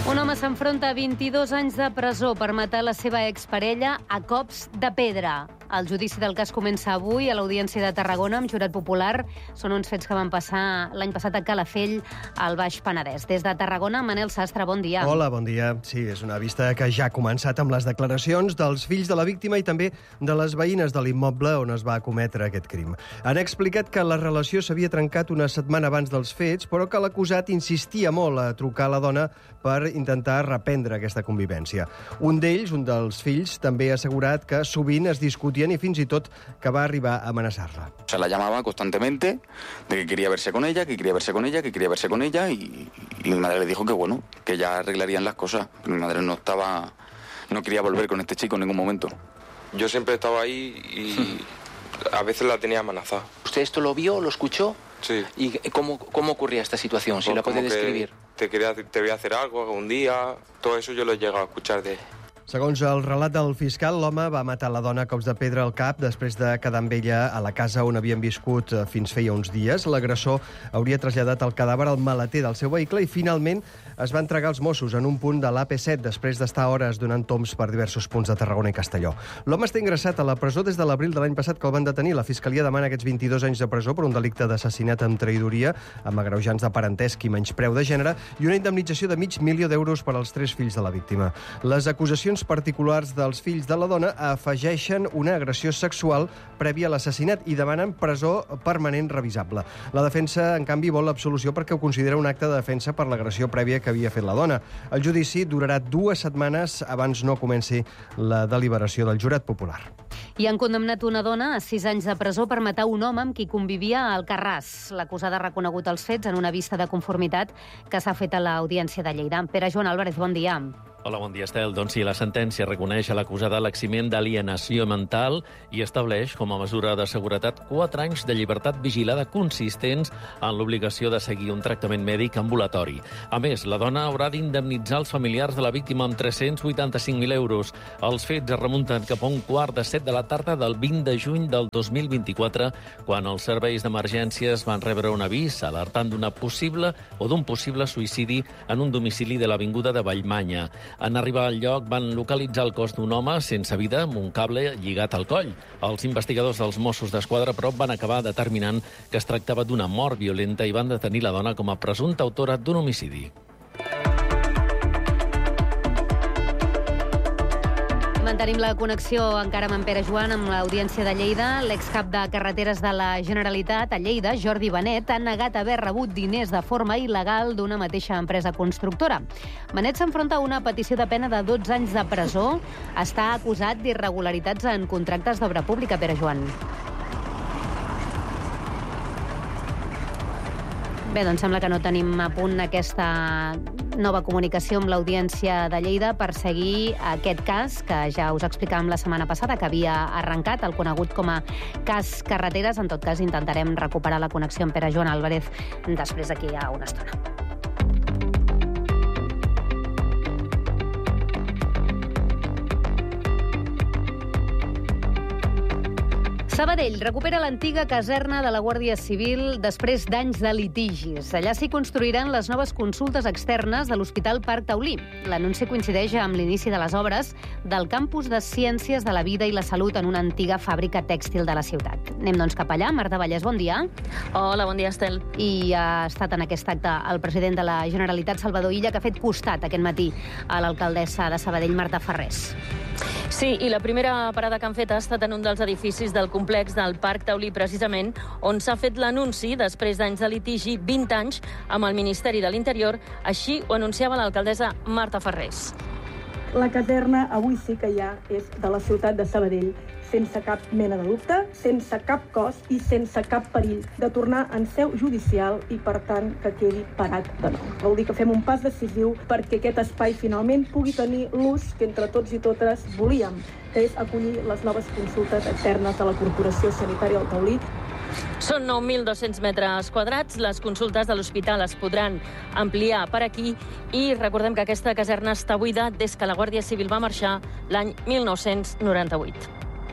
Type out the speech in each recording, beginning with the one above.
Un home s'enfronta a 22 anys de presó per matar la seva exparella a cops de pedra. El judici del cas comença avui a l'Audiència de Tarragona amb jurat popular. Són uns fets que van passar l'any passat a Calafell, al Baix Penedès. Des de Tarragona, Manel Sastre, bon dia. Hola, bon dia. Sí, és una vista que ja ha començat amb les declaracions dels fills de la víctima i també de les veïnes de l'immoble on es va cometre aquest crim. Han explicat que la relació s'havia trencat una setmana abans dels fets, però que l'acusat insistia molt a trucar a la dona per intentar reprendre aquesta convivència. Un d'ells, un dels fills, també ha assegurat que sovint es discutien i fins i tot que va arribar a amenaçar-la. O sea, la llamaba constantemente de que quería verse con ella, que quería verse con ella, que quería verse con ella y mi madre le dijo que bueno, que ya arreglarían las cosas. Mi madre no quería volver con este chico en ningún momento. Yo siempre estaba ahí y a veces la tenía amenazada. ¿Usted esto lo vio, lo escuchó? Sí. ¿Y cómo ocurría esta situación? Si la puede describir. Te voy a hacer algo algún día. Todo eso yo lo he llegado a escuchar de... Segons el relat del fiscal, l'home va matar la dona a cops de pedra al cap després de quedar amb ella a la casa on havien viscut fins feia uns dies. L'agressor hauria traslladat el cadàver al maleter del seu vehicle i finalment es va entregar als Mossos en un punt de l'AP7 després d'estar hores donant tombs per diversos punts de Tarragona i Castelló. L'home està ingressat a la presó des de l'abril de l'any passat que el van detenir. La Fiscalia demana aquests 22 anys de presó per un delicte d'assassinat amb traïdoria, amb agreujants de parentesc i menyspreu de gènere i una indemnització de $500.000 per als 3 fills de la víctima. Les acusacions particulars dels fills de la dona afegeixen una agressió sexual prèvia a l'assassinat i demanen presó permanent revisable. La defensa, en canvi, vol l'absolució perquè ho considera un acte de defensa per l'agressió prèvia que havia fet la dona. El judici durarà 2 setmanes abans no comenci la deliberació del jurat popular. I han condemnat una dona a 6 anys de presó per matar un home amb qui convivia a Alcarràs. L'acusada ha reconegut els fets en una vista de conformitat que s'ha fet a l'Audiència de Lleida. Pere Joan Álvarez, bon dia. Hola, bon dia, Estel. Doncs sí, la sentència reconeix a l'acusada l'eximent d'alienació mental i estableix com a mesura de seguretat 4 anys de llibertat vigilada consistents en l'obligació de seguir un tractament mèdic ambulatori. A més, la dona haurà d'indemnitzar els familiars de la víctima amb €385.000. Els fets es remunten cap a un quart de 7 de la tarda del 20 de juny del 2024, quan els serveis d'emergències van rebre un avís alertant d'un possible suïcidi en un domicili de l'avinguda de Vallmanya. En arribar al lloc van localitzar el cos d'un home sense vida amb un cable lligat al coll. Els investigadors dels Mossos d'Esquadra, però, van acabar determinant que es tractava d'una mort violenta i van detenir la dona com a presumpta autora d'un homicidi. Mantenim la connexió encara amb en Pere Joan, amb l'Audiència de Lleida. L'excap de Carreteres de la Generalitat a Lleida, Jordi Benet, ha negat haver rebut diners de forma il·legal d'una mateixa empresa constructora. Benet s'enfronta a una petició de pena de 12 anys de presó. Està acusat d'irregularitats en contractes d'obra pública, Pere Joan. Bé, doncs sembla que no tenim a punt aquesta nova comunicació amb l'Audiència de Lleida per seguir aquest cas que ja us explicàvem la setmana passada, que havia arrencat, el conegut com a cas Carreteres. En tot cas, intentarem recuperar la connexió amb Pere Joan Álvarez després d'aquí a una estona. Sabadell recupera l'antiga caserna de la Guàrdia Civil després d'anys de litigis. Allà s'hi construiran les noves consultes externes de l'Hospital Parc Taulí. L'anunci coincideix amb l'inici de les obres del campus de Ciències de la Vida i la Salut en una antiga fàbrica tèxtil de la ciutat. Anem doncs cap allà. Marta Vallès, bon dia. Hola, bon dia, Estel. I ha estat en aquest acte el president de la Generalitat, Salvador Illa, que ha fet costat aquest matí a l'alcaldessa de Sabadell, Marta Ferrés. Sí, i la primera parada que han fet ha estat en un dels edificis del complex del Parc Taulí, precisament, on s'ha fet l'anunci, després d'anys de litigi, 20 anys, amb el Ministeri de l'Interior. Així ho anunciava l'alcaldessa Marta Ferrés. La caserna avui sí que ja és de la ciutat de Sabadell, sense cap mena de dubte, sense cap cost i sense cap perill de tornar en seu judicial i, per tant, que quedi parat de nou. Vol dir que fem un pas decisiu perquè aquest espai finalment pugui tenir l'ús que entre tots i totes volíem, que és acollir les noves consultes externes de la Corporació Sanitària del Taulí. Són 9.200 metres quadrats. Les consultes de l'hospital es podran ampliar per aquí i recordem que aquesta caserna està buida des que la Guàrdia Civil va marxar l'any 1998.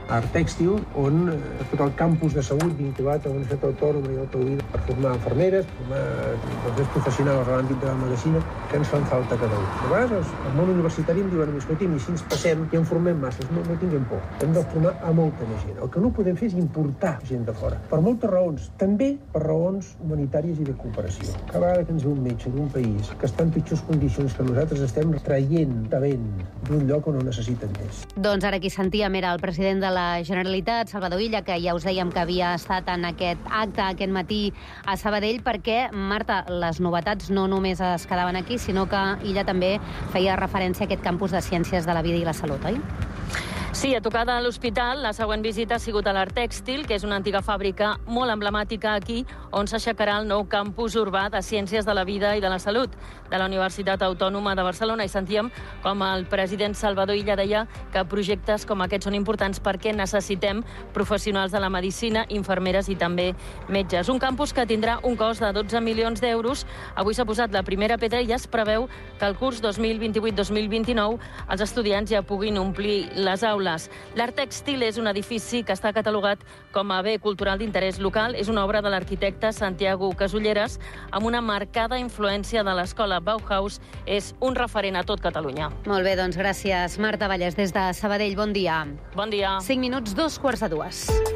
Art Tèxtil, on tot el campus de salut vinculat a la Universitat Autònoma i el Taulí per formar infermeres, formar els professionals a l'àmbit de la medicina que ens fan falta a Catalunya. A vegades el món universitari em diuen, escolti'm, i si ens passem i en formem masses, no tinguem por. Hem de formar a molta més gent. El que no podem fer és importar gent de fora. Per moltes raons, també per raons humanitàries i de cooperació. Cada vegada que ens ve un metge d'un país que està en pitjors condicions que nosaltres estem traient talent d'un lloc on ho necessiten més. Doncs ara qui sentíem era el president de la Generalitat, Salvador Illa, que ja us dèiem que havia estat en aquest acte aquest matí a Sabadell, perquè, Marta, les novetats no només es quedaven aquí, sinó que Illa també feia referència a aquest campus de Ciències de la Vida i la Salut, oi? Sí, a tocar de l'hospital, la següent visita ha sigut a l'Art Tèxtil, que és una antiga fàbrica molt emblemàtica aquí, on s'aixecarà el nou campus urbà de Ciències de la Vida i de la Salut de la Universitat Autònoma de Barcelona. I sentíem com el president Salvador Illa deia que projectes com aquests són importants perquè necessitem professionals de la medicina, infermeres i també metges. Un campus que tindrà un cost de 12 milions d'euros. Avui s'ha posat la primera pedra i es preveu que el curs 2028-2029 els estudiants ja puguin omplir les aules. L'Art Tèxtil és un edifici que està catalogat com a bé cultural d'interès local. És una obra de l'arquitecte Santiago Casulleras amb una marcada influència de l'escola Bauhaus. És un referent a tot Catalunya. Molt bé, doncs gràcies, Marta Vallès, des de Sabadell. Bon dia. Bon dia. 5 minuts, 2:45.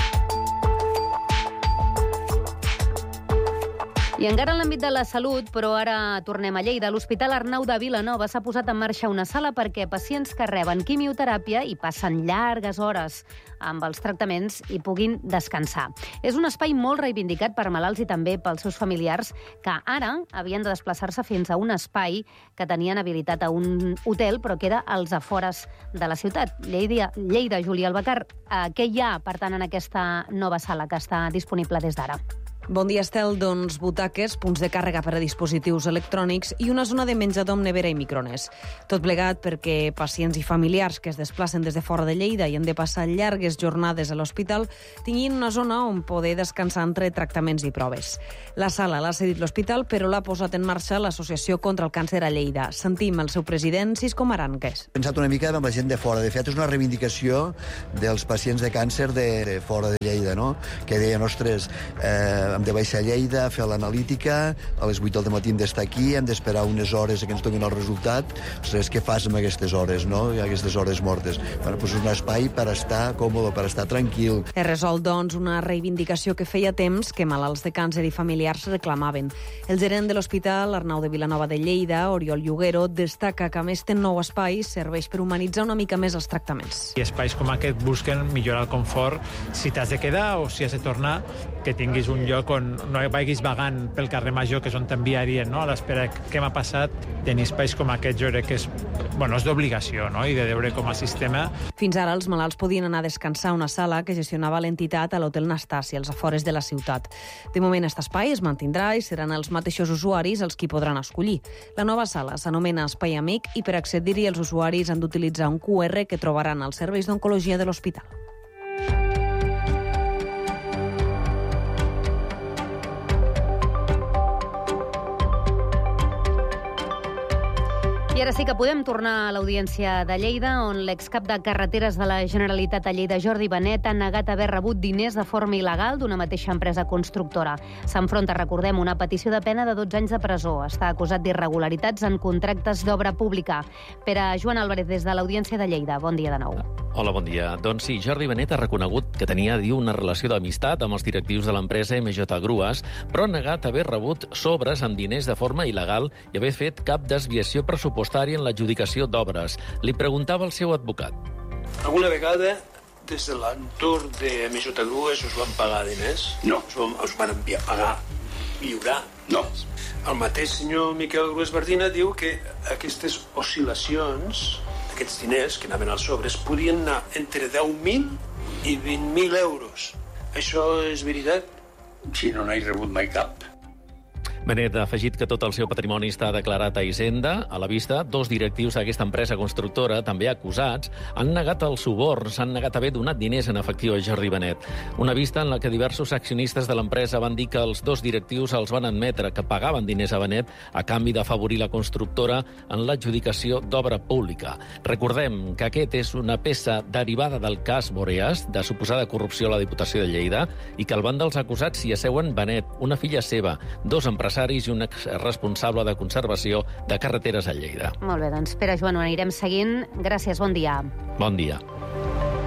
I encara en l'àmbit de la salut, però ara tornem a Lleida. L'Hospital Arnau de Vilanova s'ha posat en marxa una sala perquè pacients que reben quimioteràpia i passen llargues hores amb els tractaments i puguin descansar. És un espai molt reivindicat per malalts i també pels seus familiars que ara havien de desplaçar-se fins a un espai que tenien habilitat a un hotel però que era als afores de la ciutat. Lleida, Júlia Albacar, què hi ha, per tant, en aquesta nova sala que està disponible des d'ara? Bon dia, Estel. Doncs butaques, punts de càrrega per a dispositius electrònics i una zona de menjador amb nevera i microones. Tot plegat perquè pacients i familiars que es desplacen des de fora de Lleida i han de passar llargues jornades a l'hospital tinguin una zona on poder descansar entre tractaments i proves. La sala l'ha cedit l'hospital, però l'ha posat en marxa l'Associació contra el Càncer a Lleida. Sentim el seu president, Cisco Maranques. Pensat una mica amb la gent de fora. De fet, és una reivindicació dels pacients de càncer de fora de Lleida, no? Que deien, ostres, hem de baixar a Lleida, fer l'analítica, a les 8 del matí hem d'estar aquí, hem d'esperar unes hores que ens donin el resultat. Ostres, què fas amb aquestes hores, no? Aquestes hores mortes. Bueno, doncs és un espai per estar còmode, per estar tranquil. És resolt, doncs, una reivindicació que feia temps que malalts de càncer i familiars reclamaven. El gerent de l'Hospital Arnau de Vilanova de Lleida, Oriol Lloguero, destaca que a més ten nou espai serveix per humanitzar una mica més els tractaments. I espais com aquest busquen millorar el confort si t'has de quedar o si has de tornar, que tinguis un lloc on no vagis vagant pel carrer Major, que és on t'enviarien, no? A l'espera què m'ha passat. Tenir espais com aquest jo crec que és d'obligació, no? I de veure com a sistema. Fins ara els malalts podien anar a descansar a una sala que gestionava l'entitat a l'Hotel Nastàcia, als afores de la ciutat. De moment, aquest espai es mantindrà i seran els mateixos usuaris els qui podran escollir. La nova sala s'anomena Espai Amic i per accedir-hi els usuaris han d'utilitzar un QR que trobaran als serveis d'oncologia de l'hospital. I ara sí que podem tornar a l'Audiència de Lleida, on l'excap de Carreteres de la Generalitat a Lleida, Jordi Benet, ha negat haver rebut diners de forma il·legal d'una mateixa empresa constructora. S'enfronta, recordem, una petició de pena de 12 anys de presó. Està acusat d'irregularitats en contractes d'obra pública. Joan Álvarez, des de l'Audiència de Lleida. Bon dia de nou. Hola, bon dia. Doncs sí, Jordi Benet ha reconegut que tenia, una relació d'amistat amb els directius de l'empresa MJ Grues, però ha negat haver rebut sobres amb diners de forma il·legal i haver fet cap desviació pressupostària en l'adjudicació d'obres. Li preguntava el seu advocat. Alguna vegada, des de l'entorn de MJ Grues, us van pagar diners? No. Us van enviar a pagar, lliurar? No. El mateix senyor Miquel Grues Bardina diu que aquestes oscil·lacions, aquests diners que anaven als sobres, podien anar entre 10.000 i 20.000 euros. Això és veritat? Si no n'he rebut mai cap. Benet ha afegit que tot el seu patrimoni està declarat a Hisenda. A la vista, 2 directius d'aquesta empresa constructora, també acusats, han negat el suborn, s'han negat haver donat diners en efectiu a Jordi Benet. Una vista en la que diversos accionistes de l'empresa van dir que els 2 directius els van admetre que pagaven diners a Benet a canvi d'afavorir la constructora en l'adjudicació d'obra pública. Recordem que aquest és una peça derivada del cas Boreas, de suposada corrupció a la Diputació de Lleida, i que al banc dels acusats s'hi asseuen Benet, una filla seva, 2 empresaris i un responsable de conservació de carreteres a Lleida. Molt bé, doncs Pere Joan, ho anirem seguint. Gràcies, bon dia. Bon dia.